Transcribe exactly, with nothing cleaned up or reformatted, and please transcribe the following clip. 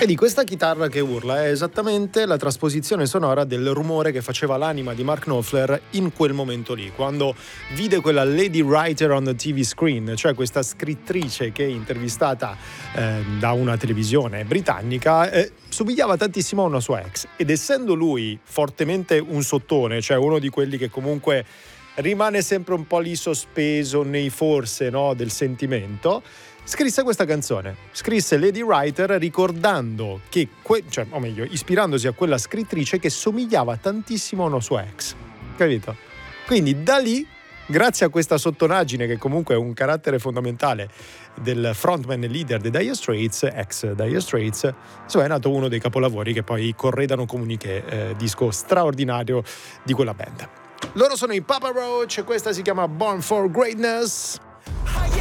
E di questa chitarra che urla è esattamente la trasposizione sonora del rumore che faceva l'anima di Mark Knopfler in quel momento lì, quando vide quella lady writer on the T V screen, cioè questa scrittrice che intervistata eh, da una televisione britannica eh, somigliava tantissimo a una sua ex, ed essendo lui fortemente un sottone, cioè uno di quelli che comunque rimane sempre un po' lì sospeso nei forse, no, del sentimento, scrisse questa canzone, scrisse Lady Writer ricordando che, que- cioè, o meglio, ispirandosi a quella scrittrice che somigliava tantissimo a una sua ex, capito? Quindi da lì, grazie a questa sottonaggine che comunque è un carattere fondamentale del frontman e leader dei Dire Straits, ex Dire Straits, insomma è nato uno dei capolavori che poi corredano Comuniché, eh, disco straordinario di quella band. Loro sono i Papa Roach e questa si chiama Born for Greatness.